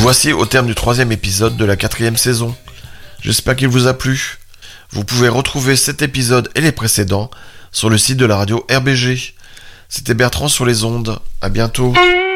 voici au terme du 3e épisode de la 4e saison. J'espère qu'il vous a plu. Vous pouvez retrouver cet épisode et les précédents sur le site de la radio RBG. C'était Bertrand sur les ondes. À bientôt.